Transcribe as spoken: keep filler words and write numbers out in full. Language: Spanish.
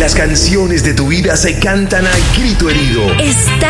Las canciones de tu vida se cantan a grito herido. Está